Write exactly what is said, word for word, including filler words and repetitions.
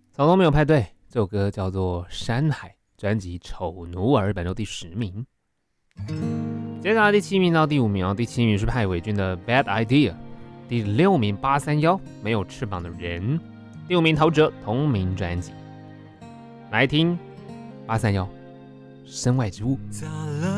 草东没有派对，这首歌叫做《山海》，专辑《丑奴儿》本周第十名。接下来第七名到第五名哦，第七名是派伟俊的《Bad Idea》，第六名八三夭没有翅膀的人，第五名陶喆同名专辑。来听八三夭身外之物。